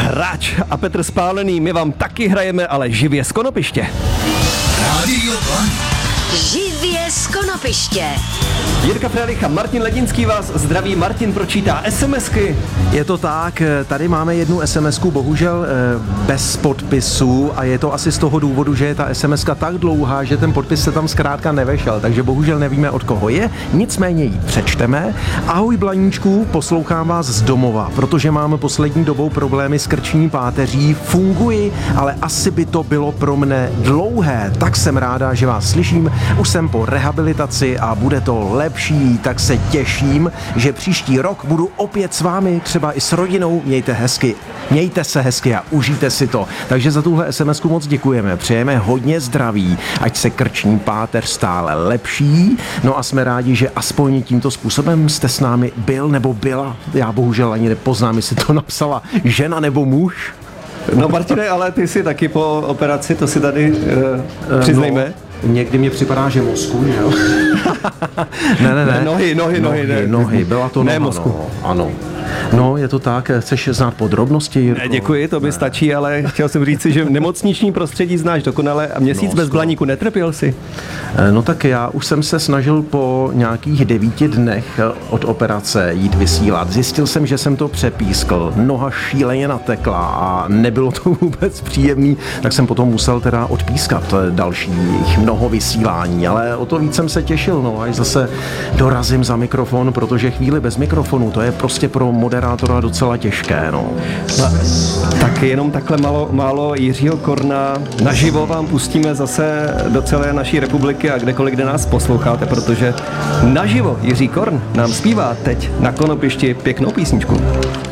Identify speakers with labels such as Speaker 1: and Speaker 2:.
Speaker 1: Hráč a Petr Spálený, my vám taky hrajeme, ale živě z konopiště.
Speaker 2: Rádio Planý.
Speaker 3: Živě z konopiště.
Speaker 1: Jirka Frelich a Martin Ledinský vás zdraví. Martin pročítá SMSky.
Speaker 4: Je to tak, tady máme jednu SMSku, bohužel bez podpisu a je to asi z toho důvodu, že je ta SMSka tak dlouhá, že ten podpis se tam zkrátka nevešel, takže bohužel nevíme, od koho je, nicméně ji přečteme. Ahoj Blaníčku, poslouchám vás z domova, protože máme poslední dobou problémy s krční páteří, funguji, ale asi by to bylo pro mne dlouhé, tak jsem ráda, že vás slyším, už jsem po rehabilitaci a bude to lepší, tak se těším, že příští rok budu opět s vámi, třeba i s rodinou. Mějte se hezky a užijte si to. Takže za tuhle SMSku moc děkujeme. Přejeme hodně zdraví, ať se krční páteř stále lepší. No a jsme rádi, že aspoň tímto způsobem jste s námi byl nebo byla. Já bohužel ani nepoznám, jestli to napsala žena nebo muž.
Speaker 1: No Martine, ale ty jsi taky po operaci, to si tady přiznejme.
Speaker 4: No, někdy mě připadá, že mozku, že jo? Ne. Nohy, byla to noha,
Speaker 1: ne mozku.
Speaker 4: No, ano. No, je to tak, chceš znát podrobnosti, Jirko?
Speaker 1: Ne, děkuji, to by stačí, ale chtěl jsem říci, že nemocniční prostředí znáš dokonale a měsíc bez Blaníku netrpěl si.
Speaker 4: No tak já už jsem se snažil po nějakých 9 dnech od operace jít vysílat. Zjistil jsem, že jsem to přepískl, noha šíleně natekla a nebylo to vůbec příjemný, tak jsem potom musel teda odpískat dalších mnoho vysílání, ale o to víc jsem se těšil, no, až zase dorazím za mikrofon, protože chvíli bez mikrofonu, to je prostě pro moderátora docela těžké, no.
Speaker 1: Tak jenom takhle málo Jiřího Korna naživo vám pustíme zase do celé naší republiky a kdekoliv, kde nás posloucháte, protože naživo Jiří Korn nám zpívá teď na konopišti pěknou písničku.